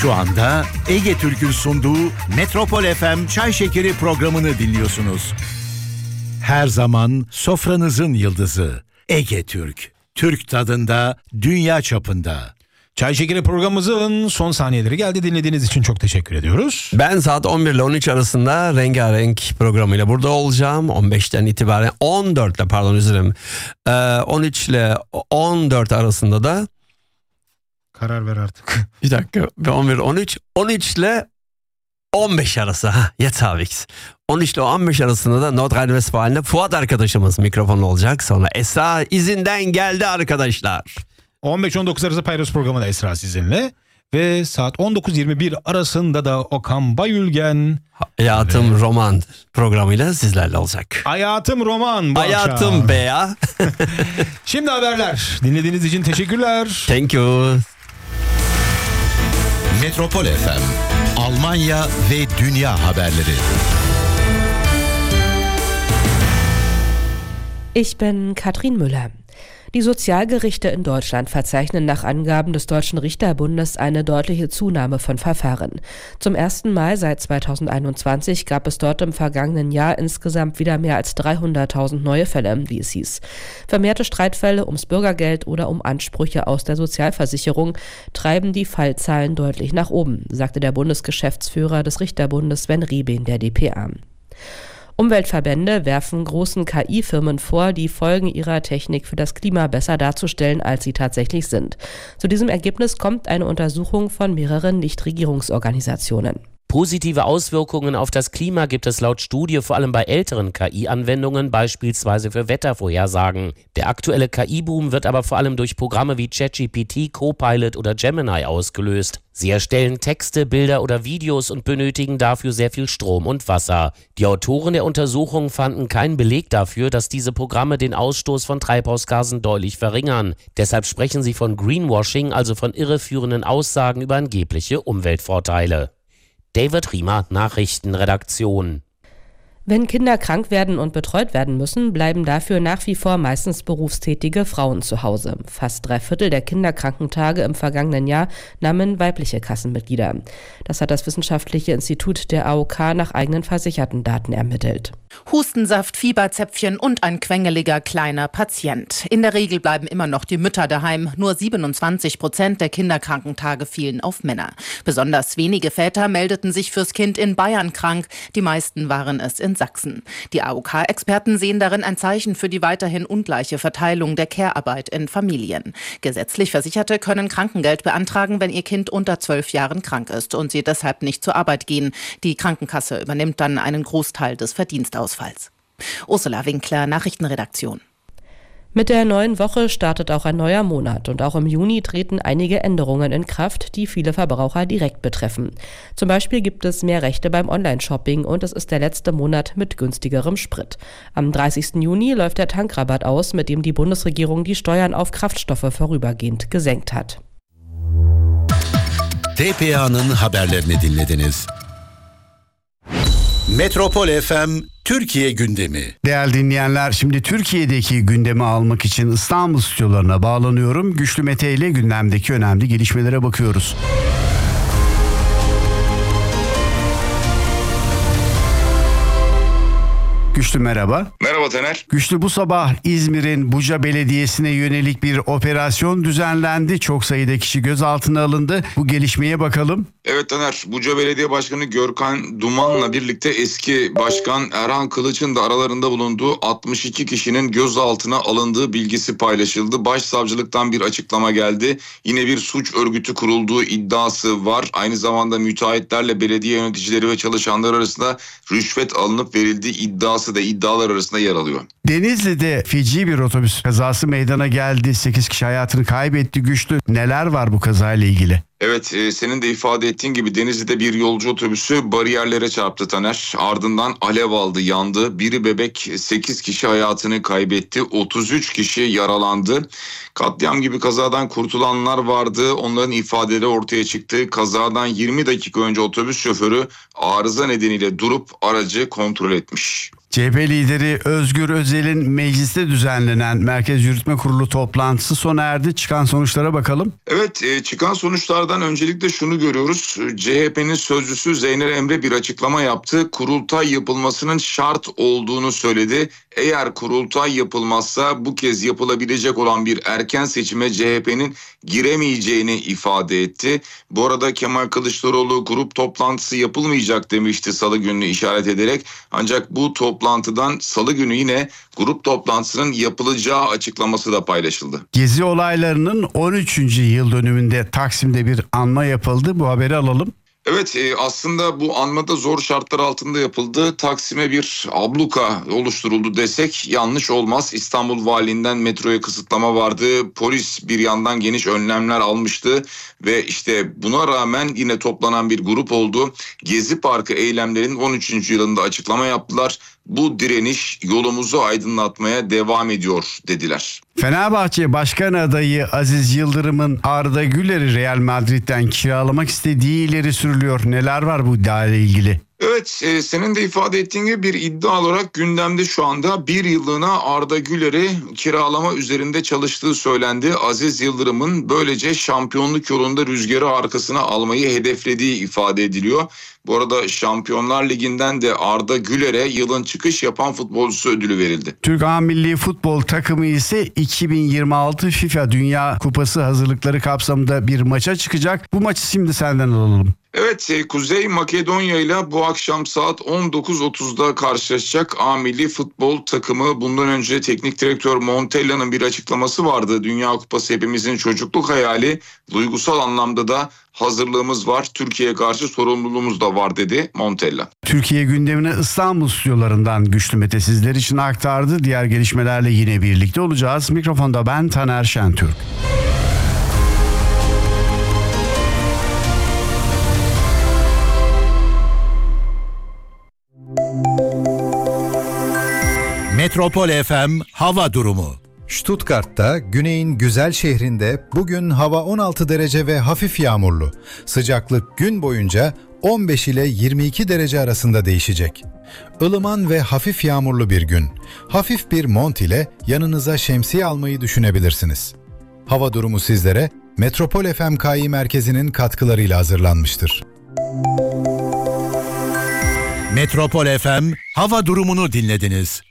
Şu anda Ege Türk'ün sunduğu Metropol FM Çay Şekeri programını dinliyorsunuz. Her zaman sofranızın yıldızı Ege Türk. Türk tadında, dünya çapında. Çay Şekeri programımızın son saniyeleri geldi. Dinlediğiniz için çok teşekkür ediyoruz. Ben saat 11 ile 13 arasında Rengarenk programıyla burada olacağım. 15'ten itibaren 14 ile pardon özür dilerim. 13 ile 14 arasında da karar ver artık. Bir dakika. 11 13 ile 15 arası. Yetavix. 13 ile 15 arasında da Nordrhein-Westfalen'de Fuat arkadaşımız mikrofon olacak. Sonra Esra izinden geldi arkadaşlar. 15-19 arası Payros programında Esra sizinle. Ve saat 19-21 arasında da Okan Bayülgen Hayatım Roman programıyla sizlerle olacak. Hayatım Roman bu Hayatım akşam. be ya. Şimdi haberler. Dinlediğiniz için teşekkürler. Thank you. Metropol FM, Almanya ve dünya haberleri. Ich bin Katrin Müller. Die Sozialgerichte in Deutschland verzeichnen nach Angaben des Deutschen Richterbundes eine deutliche Zunahme von Verfahren. Zum ersten Mal seit 2021 gab es dort im vergangenen Jahr insgesamt wieder mehr als 300.000 neue Fälle, wie es hieß. Vermehrte Streitfälle ums Bürgergeld oder um Ansprüche aus der Sozialversicherung treiben die Fallzahlen deutlich nach oben, sagte der Bundesgeschäftsführer des Richterbundes Sven Riebing der dpa. Umweltverbände werfen großen KI-Firmen vor, die Folgen ihrer Technik für das Klima besser darzustellen, als sie tatsächlich sind. Zu diesem Ergebnis kommt eine Untersuchung von mehreren Nichtregierungsorganisationen. Positive Auswirkungen auf das Klima gibt es laut Studie vor allem bei älteren KI-Anwendungen, beispielsweise für Wettervorhersagen. Der aktuelle KI-Boom wird aber vor allem durch Programme wie ChatGPT, Copilot oder Gemini ausgelöst. Sie erstellen Texte, Bilder oder Videos und benötigen dafür sehr viel Strom und Wasser. Die Autoren der Untersuchung fanden keinen Beleg dafür, dass diese Programme den Ausstoß von Treibhausgasen deutlich verringern. Deshalb sprechen sie von Greenwashing, also von irreführenden Aussagen über angebliche Umweltvorteile. David Riemer, Nachrichtenredaktion. Wenn Kinder krank werden und betreut werden müssen, bleiben dafür nach wie vor meistens berufstätige Frauen zu Hause. Fast 3/4 der Kinderkrankentage im vergangenen Jahr nahmen weibliche Kassenmitglieder. Das hat das Wissenschaftliche Institut der AOK nach eigenen Versichertendaten ermittelt. Hustensaft, Fieberzäpfchen und ein quengeliger kleiner Patient. In der Regel bleiben immer noch die Mütter daheim. Nur 27% der Kinderkrankentage fielen auf Männer. Besonders wenige Väter meldeten sich fürs Kind in Bayern krank. Die meisten waren es in Sachsen. Die AOK-Experten sehen darin ein Zeichen für die weiterhin ungleiche Verteilung der Care-Arbeit in Familien. Gesetzlich Versicherte können Krankengeld beantragen, wenn ihr Kind unter 12 Jahren krank ist und sie deshalb nicht zur Arbeit gehen. Die Krankenkasse übernimmt dann einen Großteil des Verdienstausfalls. Ursula Winkler, Nachrichtenredaktion. Mit der neuen Woche startet auch ein neuer Monat und auch im Juni treten einige Änderungen in Kraft, die viele Verbraucher direkt betreffen. Zum Beispiel gibt es mehr Rechte beim Online-Shopping und es ist der letzte Monat mit günstigerem Sprit. Am 30. Juni läuft der Tankrabatt aus, mit dem die Bundesregierung die Steuern auf Kraftstoffe vorübergehend gesenkt hat. DPA'nın haberlerini dinlediniz. Metropol FM Türkiye gündemi. Değerli dinleyenler, şimdi Türkiye'deki gündemi almak için İstanbul stüdyolarına bağlanıyorum. Güçlü Mete ile gündemdeki önemli gelişmelere bakıyoruz. Güçlü merhaba. Merhaba Taner. Güçlü, bu sabah İzmir'in Buca Belediyesi'ne yönelik bir operasyon düzenlendi. Çok sayıda kişi gözaltına alındı. Bu gelişmeye bakalım. Evet Taner, Buca Belediye Başkanı Görkan Duman'la birlikte eski başkan Erhan Kılıç'ın da aralarında bulunduğu 62 kişinin gözaltına alındığı bilgisi paylaşıldı. Başsavcılıktan bir açıklama geldi. Yine bir suç örgütü kurulduğu iddiası var. Aynı zamanda müteahhitlerle belediye yöneticileri ve çalışanlar arasında rüşvet alınıp verildiği iddiası da iddialar arasında yer alıyor. Denizli'de feci bir otobüs kazası meydana geldi. 8 kişi hayatını kaybetti. Güçlü, neler var bu kazayla ilgili? Evet, senin de ifade ettiğin gibi Denizli'de bir yolcu otobüsü bariyerlere çarptı Taner. Ardından alev aldı, yandı. Biri bebek, 8 kişi hayatını kaybetti. 33 kişi yaralandı. Katliam gibi kazadan kurtulanlar vardı. Onların ifadeleri ortaya çıktı. Kazadan 20 dakika önce otobüs şoförü arıza nedeniyle durup aracı kontrol etmiş. CHP lideri Özgür Özel'in mecliste düzenlenen Merkez Yürütme Kurulu toplantısı sona erdi. Çıkan sonuçlara bakalım. Evet, çıkan sonuçlardan öncelikle şunu görüyoruz. CHP'nin sözcüsü Zeynep Emre bir açıklama yaptı. Kurultay yapılmasının şart olduğunu söyledi. Eğer kurultay yapılmazsa bu kez yapılabilecek olan bir erken seçime CHP'nin giremeyeceğini ifade etti. Bu arada Kemal Kılıçdaroğlu grup toplantısı yapılmayacak demişti salı gününü işaret ederek. Ancak bu toplantıdan salı günü yine grup toplantısının yapılacağı açıklaması da paylaşıldı. Gezi olaylarının 13. yıl dönümünde Taksim'de bir anma yapıldı. Bu haberi alalım. Evet, aslında bu anmada zor şartlar altında yapıldı. Taksim'e bir abluka oluşturuldu desek yanlış olmaz. İstanbul Valiliğinden metroya kısıtlama vardı. Polis bir yandan geniş önlemler almıştı ve işte buna rağmen yine toplanan bir grup oldu. Gezi Parkı eylemlerinin 13. yılında açıklama yaptılar. Bu direniş yolumuzu aydınlatmaya devam ediyor dediler. Fenerbahçe Başkan adayı Aziz Yıldırım'ın Arda Güler'i Real Madrid'den kiralamak istediği ileri sürülüyor. Neler var bu iddiayla ilgili? Evet, senin de ifade ettiğin gibi bir iddia olarak gündemde şu anda bir yıllığına Arda Güler'i kiralama üzerinde çalıştığı söylendi. Aziz Yıldırım'ın böylece şampiyonluk yolunda rüzgarı arkasına almayı hedeflediği ifade ediliyor. Bu arada Şampiyonlar Ligi'nden de Arda Güler'e yılın çıkış yapan futbolcusu ödülü verildi. Türk A Milli Futbol takımı ise 2026 FIFA Dünya Kupası hazırlıkları kapsamında bir maça çıkacak. Bu maçı şimdi senden alalım. Evet, Kuzey Makedonya ile bu akşam saat 19.30'da karşılaşacak A Milli Futbol takımı. Bundan önce teknik direktör Montella'nın bir açıklaması vardı. Dünya Kupası hepimizin çocukluk hayali, duygusal anlamda da hazırlığımız var. Türkiye'ye karşı sorumluluğumuz da var dedi Montella. Türkiye gündemine İstanbul stüdyolarından Güçlü Mete sizler için aktardı. Diğer gelişmelerle yine birlikte olacağız. Mikrofonda ben Taner Şentürk. Metropol FM hava durumu. Stuttgart'ta, güneyin güzel şehrinde bugün hava 16 derece ve hafif yağmurlu. Sıcaklık gün boyunca 15 ile 22 derece arasında değişecek. Ilıman ve hafif yağmurlu bir gün. Hafif bir mont ile yanınıza şemsiye almayı düşünebilirsiniz. Hava durumu sizlere Metropol FM KI merkezinin katkılarıyla hazırlanmıştır. Metropol FM hava durumunu dinlediniz.